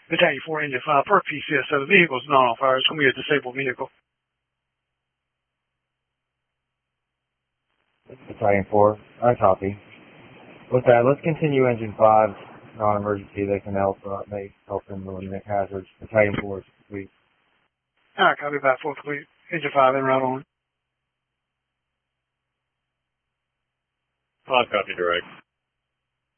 Battalion 4, Engine 5, per PCS, so the vehicle is not on fire. It's going to be a disabled vehicle. Battalion 4, I copy. With that, let's continue Engine 5, non-emergency. They can help, may help them eliminate hazards. Battalion 4 is complete. Alright, copy back, 4th complete. Engine 5, en route on. 5 copy direct.